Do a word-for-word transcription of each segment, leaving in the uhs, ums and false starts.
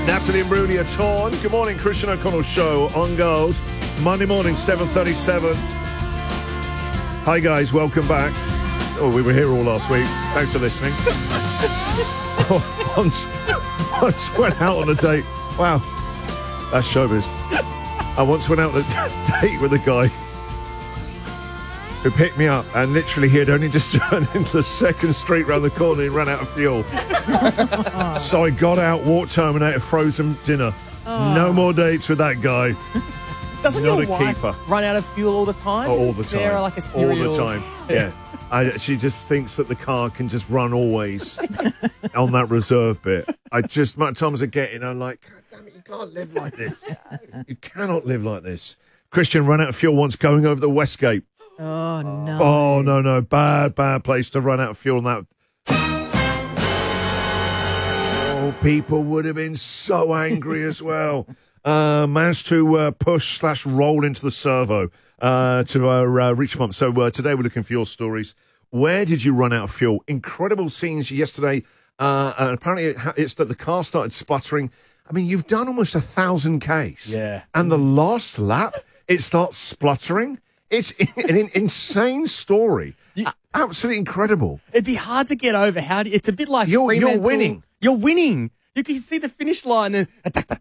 Natalie and Bruni are torn. Good morning, Christian O'Connell Show on Gold. Monday morning, seven thirty-seven. Hi, guys. Welcome back. Oh, we were here all last week. Thanks for listening. oh, once, once went out on a date. Wow. That's showbiz. I once went out on a date with a guy who picked me up, and literally he had only just turned into the second street round the corner and ran out of fuel. So I got out, walked home, and ate a frozen dinner. Oh. No more dates with that guy. Doesn't Not your wife keeper. run out of fuel all the time? Oh, all Isn't the Sarah time. like a serial? All the time, yeah. I, she just thinks that the car can just run always on that reserve bit. I just, much times I get in, I'm like, God damn it, you can't live like this. You cannot live like this. Christian ran out of fuel once going over the Westgate. Oh, no. Oh, no, no. Bad, bad place to run out of fuel on that. Oh, people would have been so angry as well. Uh, managed to uh, push slash roll into the servo uh, to uh, uh, reach pump. So uh, today we're looking for your stories. Where did you run out of fuel? Incredible scenes yesterday. Uh, and apparently it ha- it's that the car started sputtering. I mean, you've done almost a thousand Ks. Yeah. And the last lap, it starts spluttering. It's an insane story. You, Absolutely incredible. It'd be hard to get over. How do you, it's a bit like You're, you're Fremantle. winning. You're winning. You can see the finish line and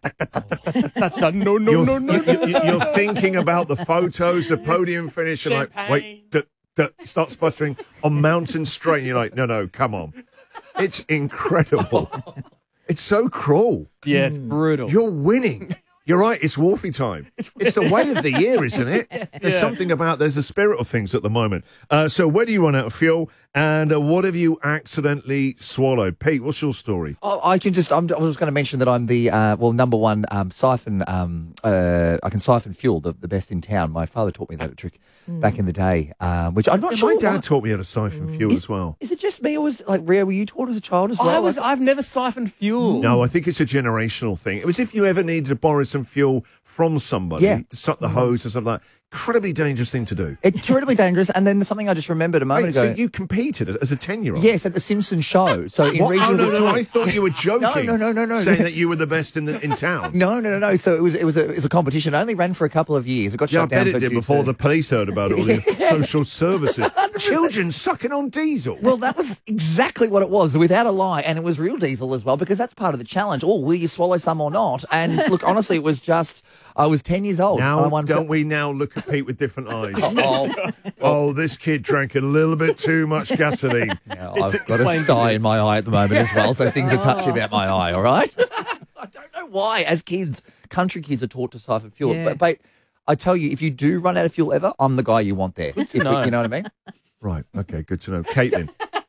no, no, You're, no, no, you- you- no. you're thinking about the photos, the podium finish, and like, Champagne. wait, d- d- start sputtering on Mountain Straight. And you're like, no, no, come on. It's incredible. It's so cruel. Yeah, it's brutal. You're winning. You're right, it's Wolfie time. It's, it's the way of the year, isn't it? Yes, There's yeah. something about, there's the spirit of things at the moment. Uh, so where do you run out of fuel, and uh, what have you accidentally swallowed? Pete, what's your story? Oh, I can just, I'm, I was going to mention that I'm the, uh, well, number one um, siphon, um, uh, I can siphon fuel, the, the best in town. My father taught me that trick mm. back in the day, um, which I'm not Yeah, sure. my dad why- taught me how to siphon fuel is, as well. Is it just me, or was, like, Rhea, were you taught as a child as well? I was, Like- I've never siphoned fuel. No, I think it's a generational thing. It was if you ever needed to borrow some fuel from somebody Yeah. to suck the hose or something like that. Incredibly dangerous thing to do. It's incredibly dangerous. And then something I just remembered a moment Wait, ago. so you competed as a ten-year-old? Yes, at the Simpsons show. So in What? Oh, regional no, no, Victoria- I thought you were joking. No, no, no, no, no. Saying that you were the best in the in town. No, no, no, no. So it was, it was a, it was a competition. It only ran for a couple of years. It got Yeah, I shut down. bet it for did due before to- the police heard about it, all the social services. Children sucking on diesel. Well, that was exactly what it was, without a lie, and it was real diesel as well, because that's part of the challenge. Oh, will you swallow some or not? And look, honestly, it was just, I was ten years old. Now, I won don't we now look at Pete with different eyes? Oh, Oh, this kid drank a little bit too much gasoline. now It's I've got a explained to sty me. in my eye at the moment as well, so things are touchy about my eye, all right? I don't know why, as kids, country kids are taught to siphon fuel. Yeah. But, but I tell you, if you do run out of fuel ever, I'm the guy you want there. If you, know. you know what I mean? Right, okay, good to know. Caitlin.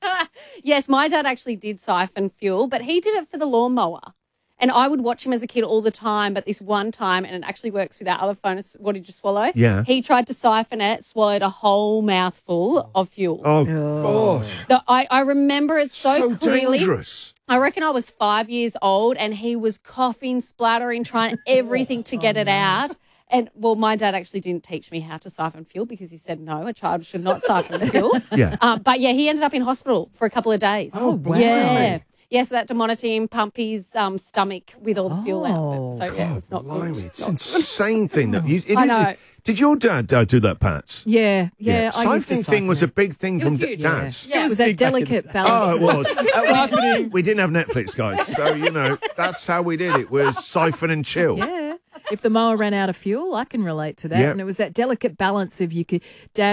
Yes, my dad actually did siphon fuel, but he did it for the lawnmower. And I would watch him as a kid all the time, but this one time, and it actually works with our other phone, what did you swallow? Yeah. He tried to siphon it, swallowed a whole mouthful of fuel. Oh, gosh. The, I, I remember it so, So clearly. dangerous. I reckon I was five years old, and he was coughing, splattering, trying everything to get it out. And, well, my dad actually didn't teach me how to siphon fuel because he said, no, a child should not siphon fuel. Yeah. Um, but, yeah, he ended up in hospital for a couple of days. Oh, wow. Yeah. Yes, that to monitor him, pump his um, stomach with all the fuel out Oh. of it. So, yeah, it's not Blimey, good. it's an insane thing. That you, it I is- know. Did your dad uh, do that, Pats? Yeah, yeah. I used to Siphoning thing was a siphon big thing It from was d- huge. dads. Yeah. it. It was big that back in the delicate Oh, balance. it was. Siphoning. We didn't have Netflix, guys. So, you know, that's how we did it. Was siphon and chill. Yeah. If the mower ran out of fuel, I can relate to that. Yeah. And it was that delicate balance of you could, Dad